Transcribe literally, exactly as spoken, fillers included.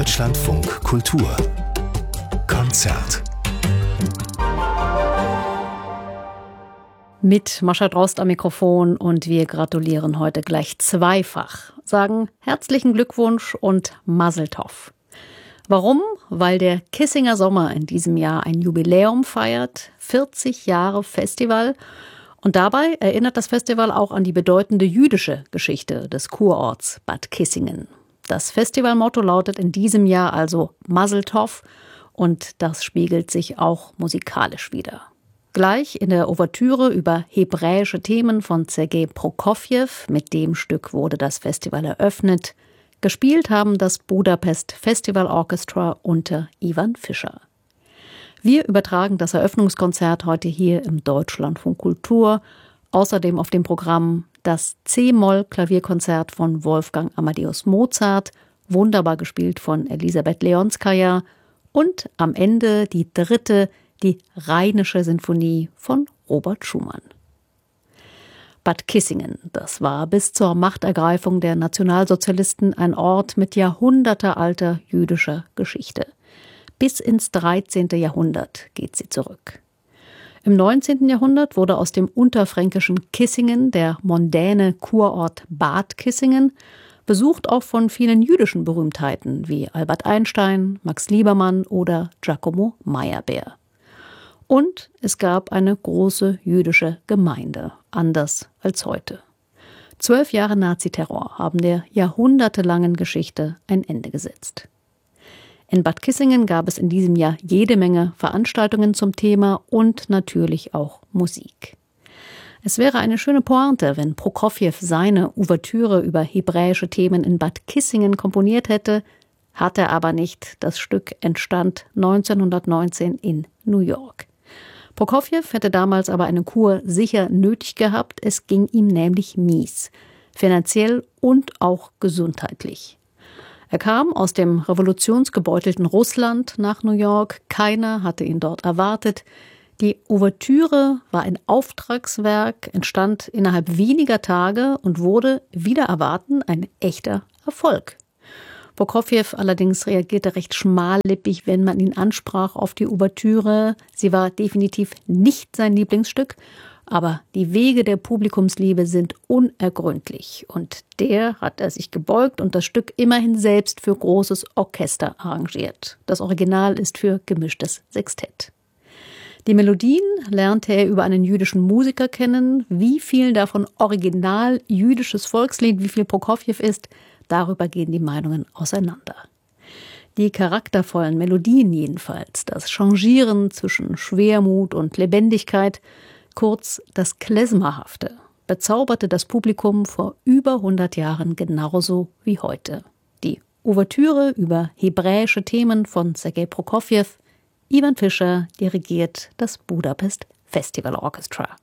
Deutschlandfunk Kultur Konzert. Mit Mascha Drost am Mikrofon und wir gratulieren heute gleich zweifach. Sagen herzlichen Glückwunsch und Mazel Tov. Warum? Weil der Kissinger Sommer in diesem Jahr ein Jubiläum feiert, vierzig Jahre Festival. Und dabei erinnert das Festival auch an die bedeutende jüdische Geschichte des Kurorts Bad Kissingen. Das Festivalmotto lautet in diesem Jahr also Mazel Tov und das spiegelt sich auch musikalisch wider. Gleich in der Ouvertüre über hebräische Themen von Sergei Prokofjew, mit dem Stück wurde das Festival eröffnet. Gespielt haben das Budapest Festival Orchestra unter Ivan Fischer. Wir übertragen das Eröffnungskonzert heute hier im Deutschlandfunk Kultur. Außerdem auf dem Programm das C-Moll-Klavierkonzert von Wolfgang Amadeus Mozart, wunderbar gespielt von Elisabeth Leonskaja. Und am Ende die dritte, die Rheinische Sinfonie von Robert Schumann. Bad Kissingen, das war bis zur Machtergreifung der Nationalsozialisten ein Ort mit jahrhundertealter jüdischer Geschichte. Bis ins dreizehnte Jahrhundert geht sie zurück. Im neunzehnten Jahrhundert wurde aus dem unterfränkischen Kissingen der mondäne Kurort Bad Kissingen, besucht auch von vielen jüdischen Berühmtheiten wie Albert Einstein, Max Liebermann oder Giacomo Meyerbeer. Und es gab eine große jüdische Gemeinde, anders als heute. Zwölf Jahre Naziterror haben der jahrhundertelangen Geschichte ein Ende gesetzt. In Bad Kissingen gab es in diesem Jahr jede Menge Veranstaltungen zum Thema und natürlich auch Musik. Es wäre eine schöne Pointe, wenn Prokofjew seine Ouvertüre über hebräische Themen in Bad Kissingen komponiert hätte, hat er aber nicht. Das Stück entstand neunzehnhundertneunzehn in New York. Prokofjew hätte damals aber eine Kur sicher nötig gehabt, es ging ihm nämlich mies, finanziell und auch gesundheitlich. Er kam aus dem revolutionsgebeutelten Russland nach New York, keiner hatte ihn dort erwartet. Die Ouvertüre war ein Auftragswerk, entstand innerhalb weniger Tage und wurde, wider Erwarten, ein echter Erfolg. Prokofjew allerdings reagierte recht schmallippig, wenn man ihn ansprach auf die Ouvertüre. Sie war definitiv nicht sein Lieblingsstück, aber die Wege der Publikumsliebe sind unergründlich. Und der hat er sich gebeugt und das Stück immerhin selbst für großes Orchester arrangiert. Das Original ist für gemischtes Sextett. Die Melodien lernte er über einen jüdischen Musiker kennen. Wie viel davon original jüdisches Volkslied, wie viel Prokofjew ist, darüber gehen die Meinungen auseinander. Die charaktervollen Melodien jedenfalls, das Changieren zwischen Schwermut und Lebendigkeit, kurz das Klezmerhafte, bezauberte das Publikum vor über hundert Jahren genauso wie heute. Die Ouvertüre über hebräische Themen von Sergei Prokofjew, Ivan Fischer dirigiert das Budapest Festival Orchestra.